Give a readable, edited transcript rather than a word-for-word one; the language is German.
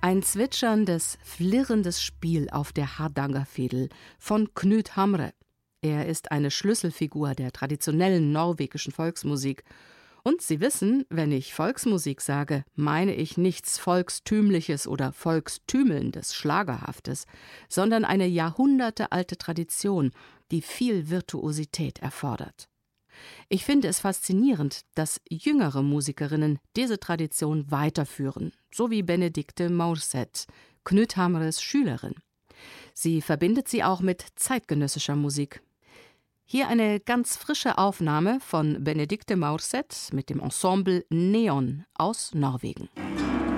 Ein zwitscherndes, flirrendes Spiel auf der Hardangerfiedel von Knut Hamre. Er ist eine Schlüsselfigur der traditionellen norwegischen Volksmusik. Und Sie wissen, wenn ich Volksmusik sage, meine ich nichts Volkstümliches oder Volkstümelndes, Schlagerhaftes, sondern eine jahrhundertealte Tradition, die viel Virtuosität erfordert. Ich finde es faszinierend, dass jüngere Musikerinnen diese Tradition weiterführen, so wie Benedikte Maurseth, Knut Hamres Schülerin. Sie verbindet sie auch mit zeitgenössischer Musik. Hier eine ganz frische Aufnahme von Benedikte Maurseth mit dem Ensemble Neon aus Norwegen.